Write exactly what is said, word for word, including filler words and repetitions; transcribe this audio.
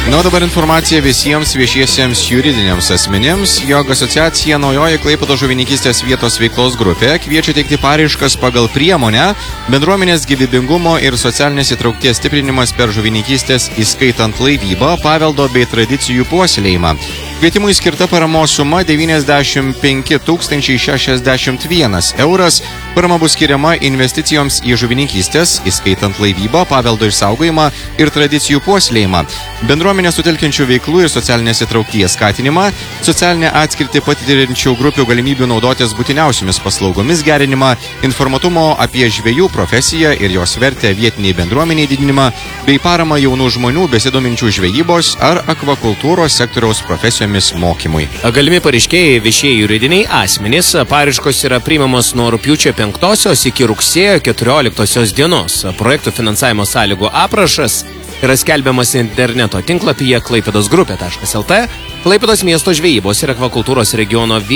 Na, dabar informacija visiems viešiesiems juridiniams asmenims, jog asociacija Naujoji Klaipėdos žuvininkystės vietos veiklos grupė kviečia teikti paraiškas pagal priemonę bendruomenės gyvybingumo ir socialinės įtraukties stiprinimas per žuvininkystės, įskaitant laivybą, paveldo bei tradicijų puoselėjimą. Kvietimui skirta paramos suma devyniasdešimt penki tūkstančiai šešiasdešimt vienas euras. Parama bus skiriama investicijoms į žuvininkystės, įskaitant laivybą, paveldo išsaugojimą ir tradicijų puoselėjimą, bendruomenės sutelkiančių veiklų ir socialinės įtraukties skatinimą, socialinę atskirtį patiriančių grupių galimybių naudotis būtiniausiomis paslaugomis gerinimą, informatumo apie žvejų profesiją ir jos vertę vietiniai bendruomeniai didinimą, bei paramą jaunų žmonių besidominčių žvejybos ar akvakultūros sektoriaus profesijomis mokymui. Galimi pareiškėjai viešieji juridiniai asmenys. Paraiškos yra priimamos nuo rugpjūčio penktosios iki rugsėjo keturioliktosios dienos. Projektų finansavimo sąlygų aprašas yra skelbiamas interneto tinklapyje klaipėdos grupė taškas lt. Klaipėdos miesto žvejybos ir akvakultūros regiono